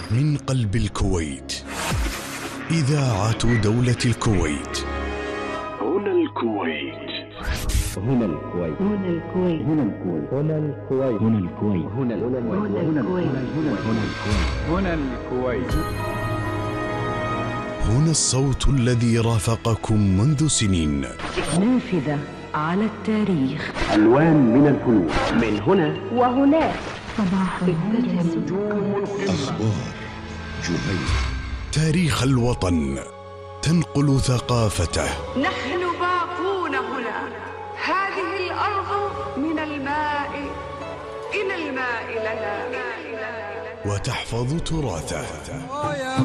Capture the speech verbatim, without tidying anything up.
من قلب الكويت، إذاعة دولة الكويت. هنا الكويت. هنا الكويت. هنا الكويت. هنا الكويت. هنا الكويت. هنا الكويت. هنا الكويت. هنا الكويت. هنا الكويت. هنا الصوت الذي رافقكم منذ سنين. نافذة على التاريخ، ألوان من الفنون، من هنا وهناك. صباح نجوم أخبار جميل، تاريخ الوطن تنقل ثقافته. نحن باقون هنا، هذه الأرض من الماء إلى الماء لنا، وتحفظ تراثه.